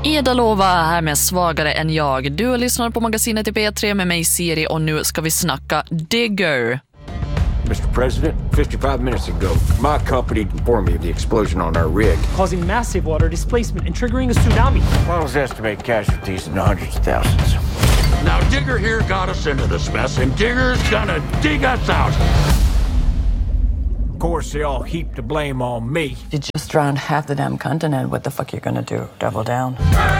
Ida Lova här med Svagare än jag. Du lyssnar på magasinet i P3 med mig Siri och nu ska vi snacka Digger. Mr. President, 55 minutes ago, my company informed me of the explosion on our rig, causing massive water displacement and triggering a tsunami. Files estimate casualties in the hundreds of thousands. Now Digger here got us into this mess, and Digger's gonna dig us out. Of course, they all heap the blame on me. You just drowned half the damn continent. What the fuck are you gonna do? Double down?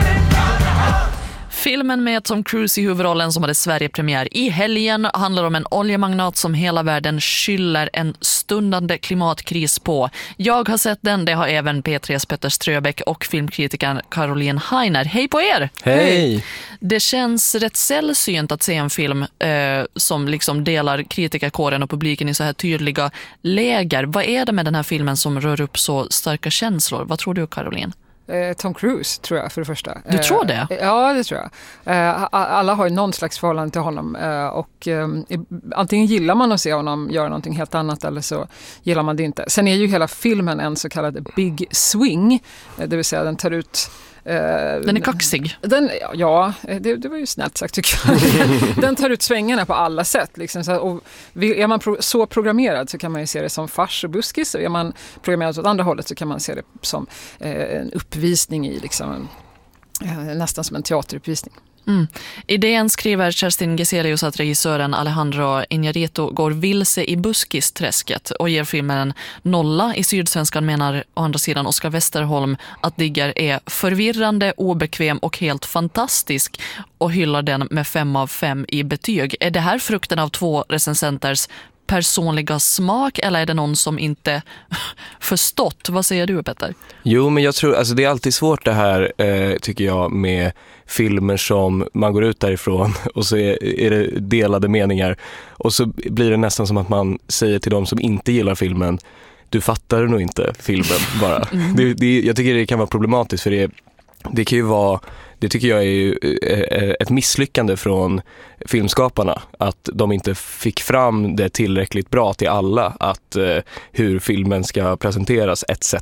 Filmen med Tom Cruise i huvudrollen som hade Sverige-premiär i helgen handlar om en oljemagnat som hela världen skyller en stundande klimatkris på. Jag har sett den, det har även P3s Petter Ströbeck och filmkritikern Caroline Heiner. Hej på er! Hej! Det känns rätt sällsynt att se en film som liksom delar kritikerkåren och publiken i så här tydliga läger. Vad är det med den här filmen som rör upp så starka känslor? Vad tror du, Caroline? Tom Cruise tror jag för det första. Du tror det? Ja, det tror jag. Alla har ju någon slags förhållande till honom och antingen gillar man att se honom göra någonting helt annat eller så gillar man det inte. Sen är ju hela filmen en så kallad big swing, det vill säga den tar ut den är kaxig. Det var ju snällt sagt tycker jag. Den tar ut svängarna på alla sätt. Liksom, och är man så programmerad så kan man ju se det som fars och buskis. Och är man programmerad åt andra hållet så kan man se det som en uppvisning i liksom, nästan som en teateruppvisning. Mm. I DN skriver Kerstin Geselius att regissören Alejandro Iñárritu går vilse i buskisträsket och ger filmen en 0. I Sydsvenskan menar å andra sidan Oskar Westerholm att Digger är förvirrande, obekväm och helt fantastisk och hyllar den med 5 av 5 i betyg. Är det här frukten av 2 recensenters personliga smak eller är det någon som inte förstått? Vad säger du, Petter? Jo, men jag tror, alltså det är alltid svårt det här tycker jag med filmer som man går ut därifrån och så är det delade meningar och så blir det nästan som att man säger till dem som inte gillar filmen, du fattar nog inte filmen bara. Jag tycker det kan vara problematiskt för det kan ju vara, det tycker jag är ju ett misslyckande från filmskaparna att de inte fick fram det tillräckligt bra till alla att hur filmen ska presenteras etc.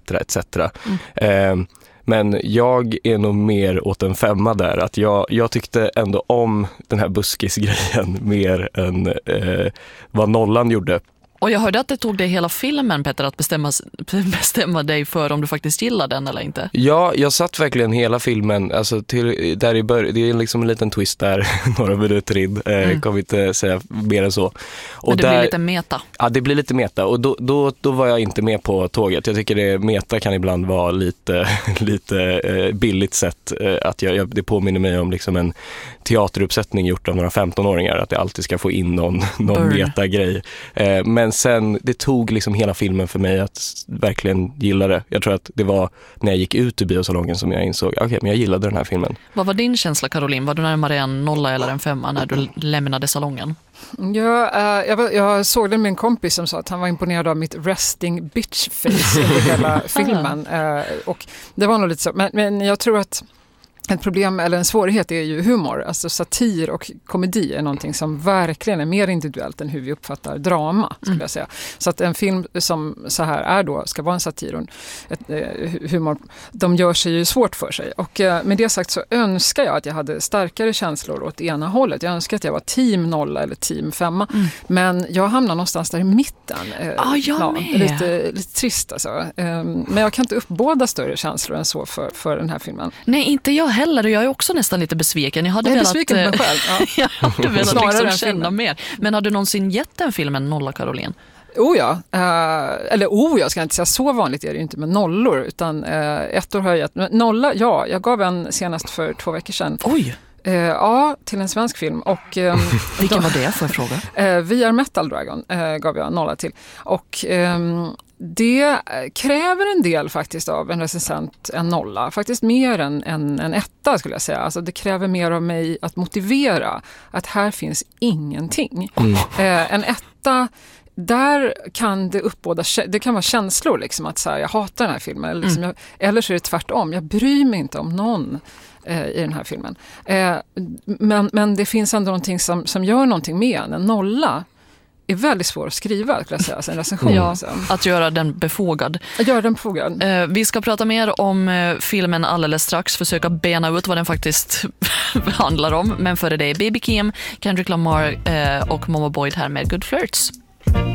Men jag är nog mer åt en 5 där, att jag tyckte ändå om den här buskisgrejen mer än vad 0 gjorde. Och jag hörde att det tog dig hela filmen, Petter, att bestämma dig för om du faktiskt gillar den eller inte. Ja, jag satt verkligen hela filmen, alltså där i början, det är liksom en liten twist där, några minuter in, kan vi inte säga mer än så. Och men det blir lite meta. Ja, det blir lite meta, och då var jag inte med på tåget. Jag tycker meta kan ibland vara lite billigt sätt, att det påminner mig om liksom en teateruppsättning gjort av några 15-åringar, att det alltid ska få in någon meta-grej. Men sen, det tog liksom hela filmen för mig att verkligen gilla det. Jag tror att det var när jag gick ut ur biosalongen som jag insåg, okej, men jag gillade den här filmen. Vad var din känsla, Caroline? Var du närmare en 0 eller en 5 när du lämnade salongen? Ja, jag såg den med en kompis som sa att han var imponerad av mitt resting bitch face under hela filmen. Och det var nog lite så. Men jag tror att ett problem eller en svårighet är ju humor. Alltså satir och komedi är någonting som verkligen är mer individuellt än hur vi uppfattar drama, skulle jag säga. Så att en film som så här är då, ska vara en satir och humor, de gör sig ju svårt för sig. Och med det sagt så önskar jag att jag hade starkare känslor åt ena hållet. Jag önskar att jag var team 0 eller team 5. Men jag hamnar någonstans där i mitten. Lite trist alltså. Men jag kan inte uppbåda större känslor än så för den här filmen. Nej, inte jag heller, och jag är också nästan lite besviken. Jag hade besviken på mig själv. Ja. Jag hade velat liksom känna mer. Men har du någonsin gett den filmen 0, Caroline? Jag ska inte säga, så vanligt är det ju inte med 0, utan 1 år har jag gett. 0, jag gav en senast för 2 veckor sedan. Oj! Till en svensk film. Och, vilken var det för fråga? We Are Metal Dragon gav jag 0 till. Och det kräver en del faktiskt av en recensent än 0. Faktiskt mer än en 1 skulle jag säga. Alltså det kräver mer av mig att motivera att här finns ingenting. En 1, där kan det uppbåda, det kan vara känslor liksom, att så här, jag hatar den här filmen eller, liksom, eller så är det tvärtom, jag bryr mig inte om någon i den här filmen. Men det finns ändå någonting som gör någonting med en 0 är väldigt svår att skriva, skulle jag säga, en recension. Ja, att göra den befogad. Vi ska prata mer om filmen alldeles strax, försöka bena ut vad den faktiskt handlar om. Men före det, Baby Kim, Kendrick Lamar och Momo Boyd här med Good Flirts.